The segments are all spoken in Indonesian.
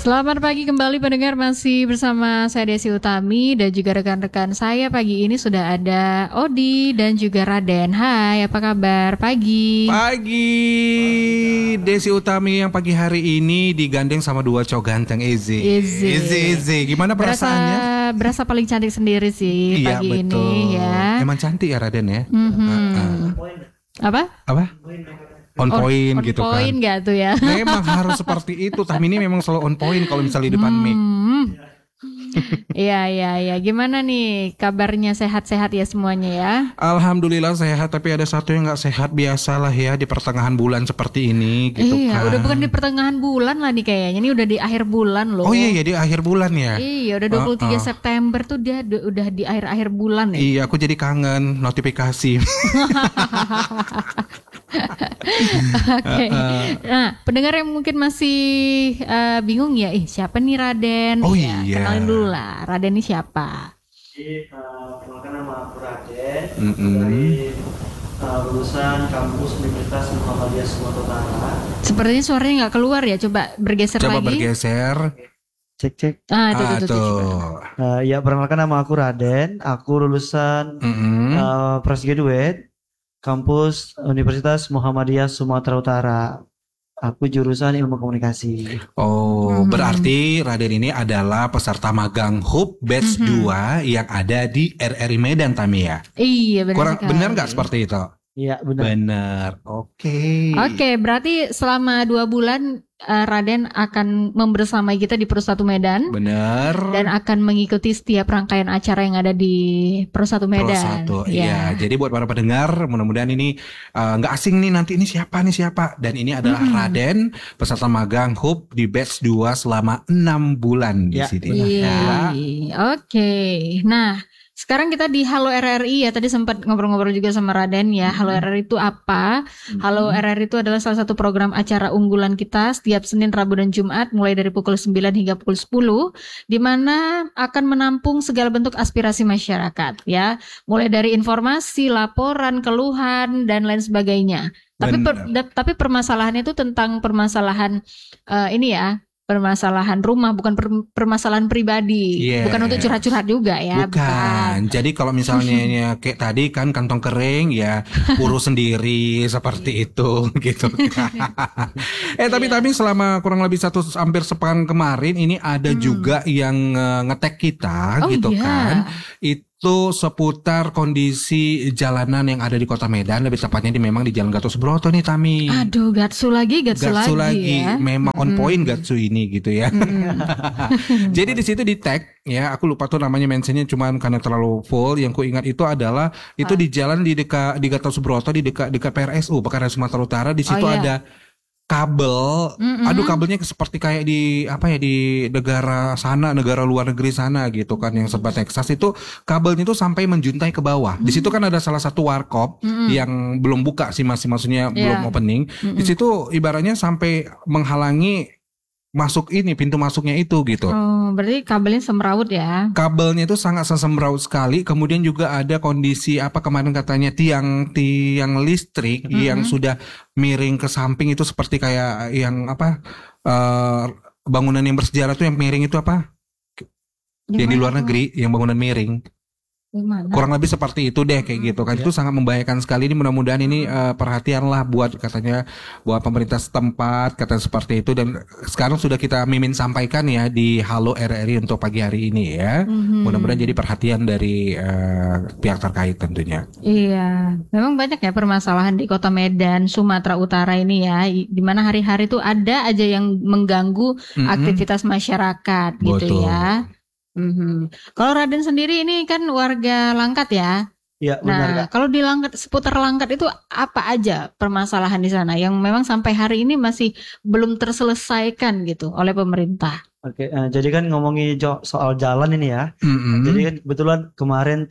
Selamat pagi kembali pendengar, masih bersama saya Desi Utami dan juga rekan-rekan saya pagi ini sudah ada Odi dan juga Raden. Hai, apa kabar pagi? Pagi, Desi Utami yang pagi hari ini digandeng sama dua cowok ganteng Eze. Gimana perasaannya? Berasa paling cantik sendiri sih Iya, pagi betul. ini ya. Emang cantik ya Raden ya? Apa? On point gitu on point kan. gak tuh ya? Memang harus seperti itu. Tapi ini memang selalu on point kalau misalnya di depan mic. Iya. Gimana nih kabarnya, sehat-sehat ya semuanya ya? Alhamdulillah sehat, tapi ada satu yang gak sehat, biasalah ya di pertengahan bulan seperti ini gitu Iya, kan. udah bukan di pertengahan bulan lah nih kayaknya. Ini udah di akhir bulan loh. Oh iya di akhir bulan ya. Iya, udah 23 September tuh dia udah di akhir-akhir bulan ya. Iya, aku jadi kangen notifikasi. Oke. Nah, pendengar yang mungkin masih bingung ya, siapa nih Raden? Oh Ya, iya. kenalin dulu lah, Raden ini siapa? Jadi, perkenalkan nama aku Raden dari lulusan kampus Universitas Muhammadiyah Sumatera Utara. Sepertinya suaranya nggak keluar ya, coba bergeser Coba lagi. bergeser. Cek. Tuh. Ya, perkenalkan nama aku Raden. Aku lulusan fresh graduate kampus Universitas Muhammadiyah Sumatera Utara. Aku jurusan ilmu komunikasi. Oh, berarti Raden ini adalah peserta magang HUB batch 2 yang ada di RRI Medan, Tami ya? Iya, benar sekali. Benar nggak seperti itu? Iya, benar. Benar. Oke, berarti selama 2 bulan Raden akan membersamai kita di Persatu Medan. Benar. Dan akan mengikuti setiap rangkaian acara yang ada di Persatu Medan. Persatu, iya. Jadi buat para pendengar, mudah-mudahan ini nggak asing nih nanti ini siapa. Dan ini adalah Raden, peserta magang HUB di batch 2 selama 6 bulan di sini. Iya. Oke. Nah, sekarang kita di Halo RRI ya, tadi sempat ngobrol-ngobrol juga sama Raden ya. Halo RRI itu apa? Halo RRI itu adalah salah satu program acara unggulan kita setiap Senin, Rabu, dan Jumat mulai dari pukul 9 hingga pukul 10, di mana akan menampung segala bentuk aspirasi masyarakat ya. Mulai dari informasi, laporan, keluhan, dan lain sebagainya. Tapi permasalahannya itu tentang permasalahan ini ya, permasalahan rumah, bukan permasalahan pribadi. Bukan untuk curhat-curhat juga ya. Bukan. Jadi kalau misalnya kayak tadi kan kantong kering ya urus sendiri seperti itu gitu. Tapi selama kurang lebih hampir sepekan kemarin ini ada juga yang nge-tag kita kan. Itu seputar kondisi jalanan yang ada di Kota Medan, lebih tepatnya memang di Jalan Gatot Subroto nih, Tami. Aduh, Gatsu lagi ya. Memang on point Gatsu ini gitu ya. Jadi di situ di tag ya, aku lupa tuh namanya, mentionnya cuman karena terlalu full. Yang ku ingat itu adalah itu di jalan di Gatot Subroto, di dekat PRSU Pekarangan Sumatera Utara. Di situ ada kabel, kabelnya seperti kayak di negara luar negeri sana gitu kan, yang serba Texas itu kabelnya itu sampai menjuntai ke bawah. Di situ kan ada salah satu warkop yang belum buka sih, maksudnya belum opening. Di situ ibaratnya sampai menghalangi pintu masuknya itu gitu. Oh, berarti kabelnya semraut ya? Kabelnya itu sangat semraut sekali. Kemudian juga ada kondisi kemarin katanya tiang listrik yang sudah miring ke samping, itu seperti kayak yang bangunan yang bersejarah tuh yang miring itu apa? Yang di luar negeri yang bangunan miring. Gimana? Kurang lebih seperti itu deh, kayak gitu kan. Itu sangat membahayakan sekali. Ini mudah-mudahan ini perhatianlah buat pemerintah setempat, katanya seperti itu. Dan sekarang sudah kita mimin sampaikan ya di Halo RRI untuk pagi hari ini ya. Mudah-mudahan jadi perhatian dari pihak terkait tentunya. Iya, memang banyak ya permasalahan di Kota Medan, Sumatera Utara ini ya, di mana hari-hari itu ada aja yang mengganggu aktivitas masyarakat. Betul. Gitu ya. Kalau Raden sendiri ini kan warga Langkat ya. Iya, benar. Nah, kalau di Langkat, seputar Langkat itu apa aja permasalahan di sana yang memang sampai hari ini masih belum terselesaikan gitu oleh pemerintah? Oke, jadi kan ngomongin soal jalan ini ya. Jadi kan kebetulan kemarin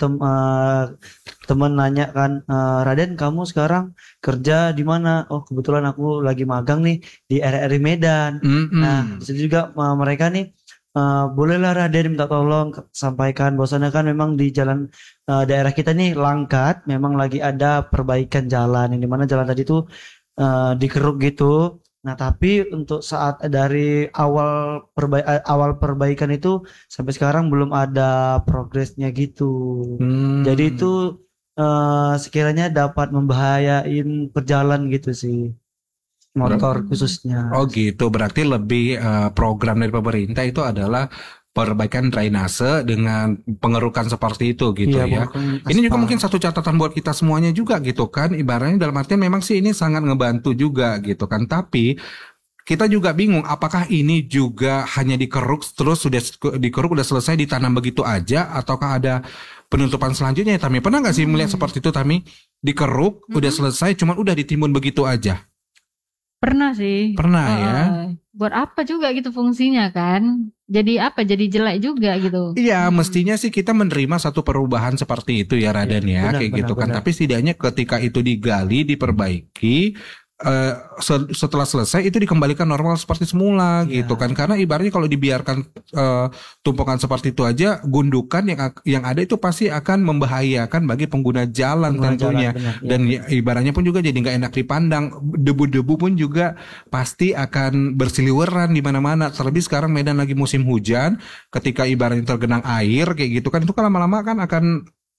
teman nanya kan, Raden kamu sekarang kerja di mana? Oh, kebetulan aku lagi magang nih di RRI Medan. Nah, di situ juga mereka nih, bolehlah Raden minta tolong sampaikan bahwasannya kan memang di jalan daerah kita nih Langkat memang lagi ada perbaikan jalan, yang dimana jalan tadi tuh dikeruk gitu. Nah, tapi untuk saat dari awal perbaikan itu sampai sekarang belum ada progresnya gitu. Jadi itu sekiranya dapat membahayain perjalanan gitu sih, motor khususnya. Oh gitu, berarti lebih program dari pemerintah itu adalah perbaikan drainase dengan pengerukan seperti itu gitu ya. Ini juga mungkin satu catatan buat kita semuanya juga gitu kan. Ibaratnya dalam artian memang sih ini sangat ngebantu juga gitu kan. Tapi kita juga bingung apakah ini juga hanya dikeruk terus sudah dikeruk udah selesai ditanam begitu aja ataukah ada penutupan selanjutnya ya Tami? Pernah nggak sih melihat seperti itu Tami? Dikeruk udah selesai cuman udah ditimbun begitu aja? Pernah sih. Pernah ya. Buat apa juga gitu fungsinya kan? Jadi apa? Jadi jelek juga gitu. Iya, mestinya sih kita menerima satu perubahan seperti itu ya Raden ya, kayak gitu kan. Tapi setidaknya ketika itu digali, diperbaiki, setelah selesai itu dikembalikan normal seperti semula gitu kan. Karena ibaratnya kalau dibiarkan tumpukan seperti itu aja, gundukan yang ada itu pasti akan membahayakan bagi pengguna jalan tentunya. Dan ibaratnya pun juga jadi nggak enak dipandang. Debu-debu pun juga pasti akan berseliweran di mana-mana. Terlebih sekarang Medan lagi musim hujan, ketika ibaratnya tergenang air kayak gitu kan, itu kan lama-lama kan akan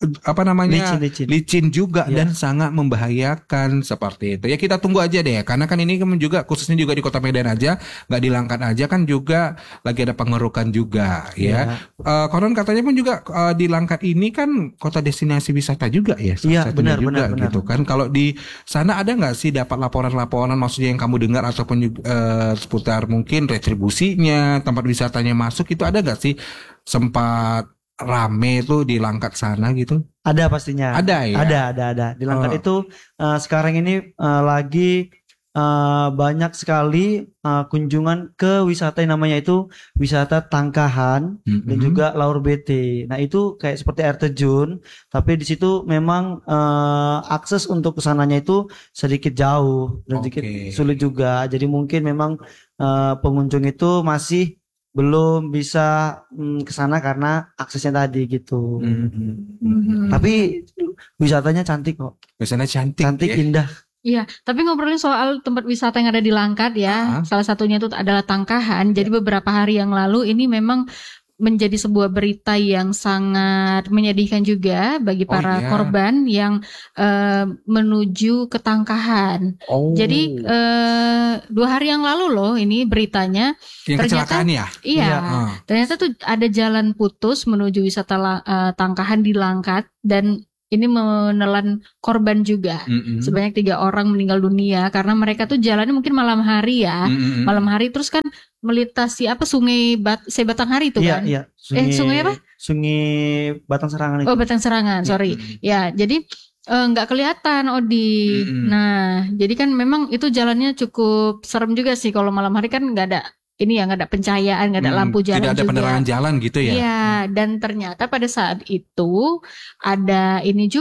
licin juga dan sangat membahayakan seperti itu. Ya kita tunggu aja deh, karena kan ini kan juga khususnya juga di Kota Medan aja, nggak di Langkat aja kan juga lagi ada pengerukan juga ya. Konon katanya pun juga di Langkat ini kan kota destinasi wisata juga ya. Iya benar gitu kan. Kalau di sana ada nggak sih dapat laporan-laporan maksudnya yang kamu dengar ataupun seputar mungkin retribusinya, tempat wisatanya masuk itu ada nggak sih sempat rame tuh di Langkat sana gitu? Ada pastinya. Ada ya? Ada. Di Langkat itu sekarang ini lagi banyak sekali kunjungan ke wisata yang namanya itu wisata Tangkahan dan juga Laur BT. Nah itu kayak seperti air terjun, tapi di situ memang akses untuk kesananya itu sedikit jauh dan sedikit sulit juga. Jadi mungkin memang pengunjung itu masih belum bisa ke sana karena aksesnya tadi gitu. Tapi wisatanya cantik kok. Wisatanya cantik ya? Indah. Iya, tapi ngobrolin soal tempat wisata yang ada di Langkat ya, salah satunya itu adalah Tangkahan. Jadi beberapa hari yang lalu ini memang menjadi sebuah berita yang sangat menyedihkan juga bagi para korban yang menuju ke Tangkahan. Jadi 2 hari yang lalu loh ini beritanya. Yang kecelakaan ya? Iya, ternyata tuh ada jalan putus menuju wisata Tangkahan di Langkat dan ini menelan korban juga. Sebanyak 3 orang meninggal dunia karena mereka tuh jalannya mungkin malam hari ya. Malam hari terus kan melintasi sungai Batanghari itu kan? Iya. Sungai apa? Sungai Batang Serangan itu. Oh, Batang Serangan, sorry. Ya, jadi nggak kelihatan Odi. Nah, jadi kan memang itu jalannya cukup serem juga sih kalau malam hari kan nggak ada nggak ada pencahayaan, nggak ada lampu jalan juga. Tidak ada penerangan jalan gitu ya? Iya, dan ternyata pada saat itu ada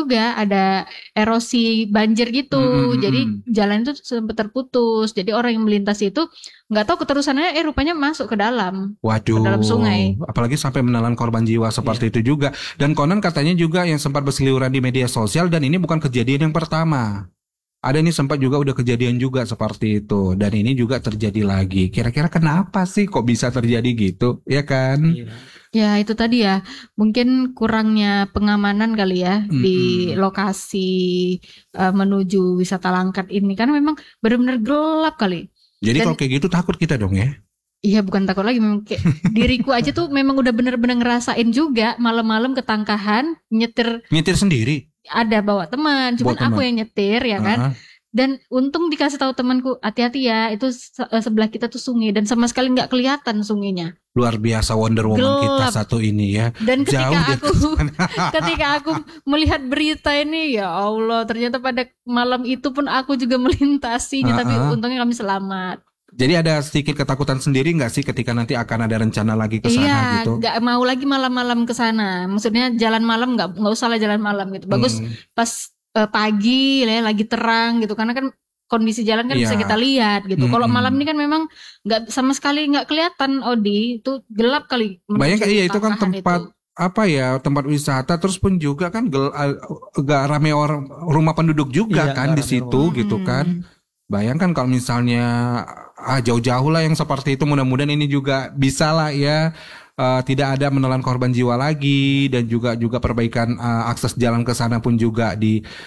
erosi banjir gitu. Jadi jalan itu sempat terputus. Jadi orang yang melintas itu nggak tahu keterusannya rupanya masuk ke dalam. Waduh, ke dalam sungai. Apalagi sampai menelan korban jiwa seperti itu juga. Dan konon katanya juga yang sempat berseliweran di media sosial dan ini bukan kejadian yang pertama. Ada nih sempat juga udah kejadian juga seperti itu dan ini juga terjadi lagi. Kira-kira kenapa sih kok bisa terjadi gitu, ya kan? Ya itu tadi ya, mungkin kurangnya pengamanan kali ya di lokasi menuju wisata Langkat ini karena memang benar-benar gelap kali. Jadi kalau kayak gitu takut kita dong ya? Iya bukan takut lagi, memang kayak diriku aja tuh memang udah benar-benar ngerasain juga malam-malam ke Tangkahan nyetir sendiri. Ada bawa teman, cuman aku yang nyetir ya kan. Dan untung dikasih tahu temanku hati-hati ya, itu sebelah kita tuh sungai dan sama sekali nggak kelihatan sungainya. Luar biasa Wonder Woman kita satu ini ya. Dan ketika aku melihat berita ini ya Allah, ternyata pada malam itu pun aku juga melintasinya, tapi untungnya kami selamat. Jadi ada sedikit ketakutan sendiri nggak sih ketika nanti akan ada rencana lagi ke sana gitu? Iya, nggak mau lagi malam-malam ke sana. Maksudnya jalan malam nggak usah lah jalan malam gitu. Bagus pas pagi lagi terang gitu. Karena kan kondisi jalan kan bisa kita lihat gitu. Kalau malam ini kan memang nggak sama sekali nggak kelihatan Odi, itu gelap kali. Bayangkan itu kan tempat tempat wisata terus pun juga kan gak rame orang rumah penduduk juga kan di situ gitu kan. Bayangkan kalau misalnya jauh-jauh lah yang seperti itu. Mudah-mudahan ini juga bisa lah ya. Tidak ada menelan korban jiwa lagi, dan juga perbaikan akses jalan ke sana pun juga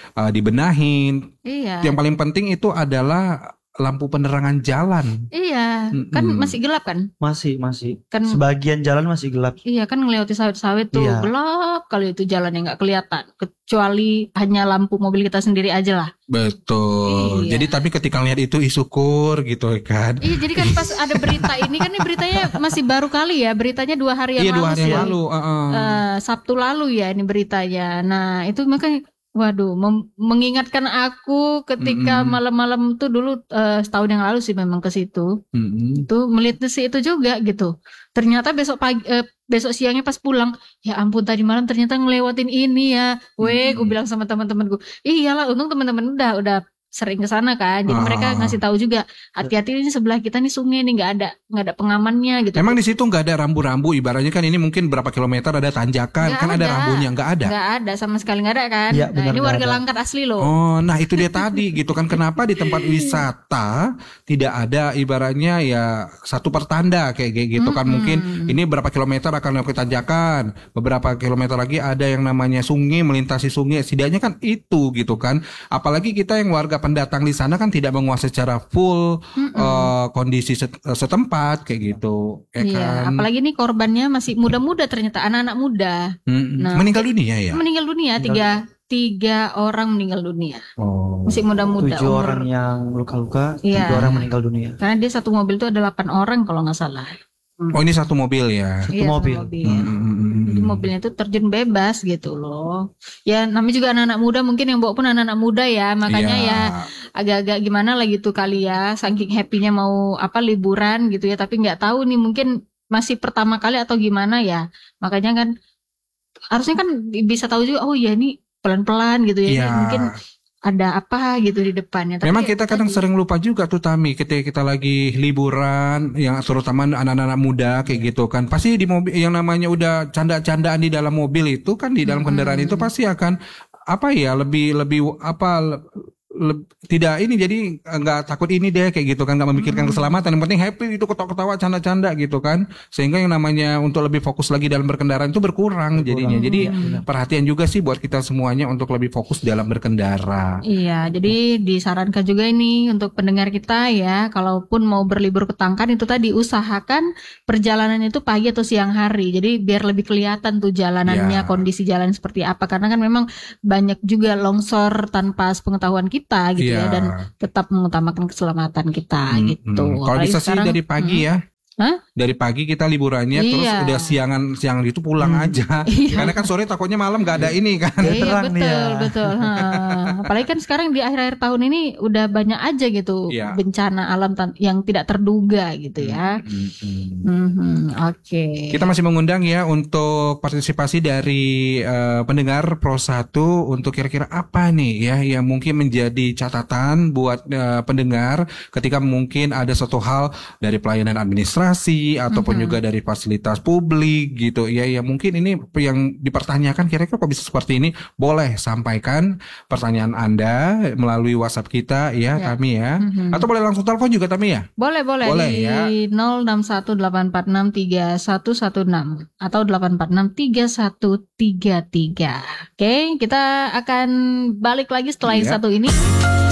dibenahin. Iya. Yang paling penting itu adalah lampu penerangan jalan. Iya, kan masih gelap kan? Masih. Kan sebagian jalan masih gelap. Iya, kan ngelewati sawit-sawit tuh gelap kali itu jalan yang nggak kelihatan, kecuali hanya lampu mobil kita sendiri aja lah. Betul. Iya. Jadi tapi ketika lihat itu syukur gitu kan. Iya, jadi kan pas ada berita ini kan, ini beritanya masih baru kali ya, beritanya 2 hari yang lalu. 2 hari yang lalu. Sabtu lalu ya ini beritanya. Nah itu makanya, waduh, mengingatkan aku ketika malam-malam tuh dulu setahun yang lalu sih memang ke situ. Tuh melintasi itu juga gitu. Ternyata besok pagi, besok siangnya pas pulang, ya ampun tadi malam ternyata ngelewatin ini ya. Gue bilang sama teman-temanku, iyalah untung teman-teman udah sering ke sana kan. Jadi mereka ngasih tahu juga, hati-hati ini sebelah kita nih sungai nih, nggak ada pengamannya gitu. Emang di situ nggak ada rambu-rambu, ibaratnya kan ini mungkin berapa kilometer ada tanjakan, Gak kan ada rambunya, nggak ada. Nggak ada sama sekali, nggak ada kan. Ya, Nah, ini warga ada. Langkat asli loh. Oh, nah itu dia tadi gitu kan, kenapa di tempat wisata tidak ada ibaratnya ya satu pertanda kayak gitu kan. Mungkin ini berapa kilometer akan lewat tanjakan, beberapa kilometer lagi ada yang namanya sungai, melintasi sungai, setidaknya kan itu gitu kan. Apalagi kita yang warga pendatang di sana kan tidak menguasai secara full kondisi setempat kayak gitu, ya Iya, kan. apalagi nih korbannya masih muda-muda, ternyata anak-anak muda. Nah, meninggal dunia ya. meninggal dunia, tiga orang meninggal dunia, Oh. masih muda-muda. 7 orang yang luka-luka, Iya. 3 orang meninggal dunia. Karena dia satu mobil itu ada 8 orang kalau nggak salah. Oh, ini satu mobil ya. Satu Iya, mobil. Jadi mobilnya itu terjun bebas gitu loh. Ya namanya juga anak-anak muda, mungkin yang bawa pun anak-anak muda ya, makanya Iya. ya agak-agak gimana lah gitu kali ya, saking happy-nya mau liburan gitu ya, tapi nggak tahu nih mungkin masih pertama kali atau gimana ya, makanya kan harusnya kan bisa tahu juga, oh ya ini pelan-pelan gitu ya, Iya. ini mungkin ada apa gitu di depannya. Tapi Memang kita kadang sering lupa juga tuh Tami, ketika kita lagi liburan, yang terutama anak-anak muda kayak gitu kan, pasti di mobil yang namanya udah canda-candaan di dalam mobil itu kan, di dalam kendaraan itu pasti akan apa ya, lebih tidak ini, jadi nggak takut ini deh kayak gitu kan, nggak memikirkan keselamatan, yang penting happy itu, ketawa-ketawa, canda-canda gitu kan, sehingga yang namanya untuk lebih fokus lagi dalam berkendaraan itu berkurang jadinya. Jadi perhatian juga sih buat kita semuanya untuk lebih fokus dalam berkendara. Iya, jadi disarankan juga ini untuk pendengar kita ya, kalaupun mau berlibur ke Tangkan itu tadi usahakan perjalanan itu pagi atau siang hari. Jadi biar lebih kelihatan tuh jalanannya, Ya. kondisi jalan seperti apa. Karena kan memang banyak juga longsor tanpa sepengetahuan kita gitu ya, Iya. dan tetap mengutamakan keselamatan kita gitu. Kalau Apalagi bisa sih sekarang, dari pagi ya. Hah? Dari pagi kita liburannya, terus Iya. udah siang itu pulang aja. Karena kan sore takutnya malam nggak ada ini kan. Iya, terang nih ya. betul. Apalagi kan sekarang di akhir-akhir tahun ini udah banyak aja gitu Iya. bencana alam yang tidak terduga gitu ya. Oke. Kita masih mengundang ya untuk partisipasi dari pendengar Pro 1 untuk kira-kira apa nih ya yang mungkin menjadi catatan buat pendengar ketika mungkin ada suatu hal dari pelayanan administrasi ataupun juga dari fasilitas publik gitu ya, ya mungkin ini yang dipertanyakan kira-kira kok bisa seperti ini. Boleh sampaikan pertanyaan Anda melalui WhatsApp kita ya, Tami ya, atau boleh langsung telepon juga Tami ya. Boleh di ya. 0618431116 atau 8463133. Oke, kita akan balik lagi setelah yang satu ini.